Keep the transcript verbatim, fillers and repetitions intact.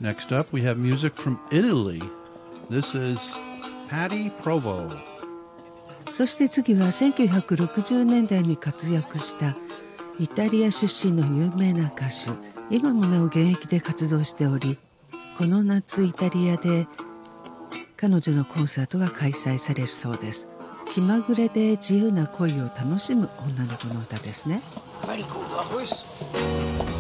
Next up, we have music from Italy. This is Patti Provo. そして次はせんきゅうひゃくろくじゅうねんだいに活躍したイタリア出身の有名な歌手、今もなお現役で活動しており、この夏イタリアで彼女のコンサートが開催されるそうです。気まぐれで自由な恋を楽しむ女の子の歌ですね。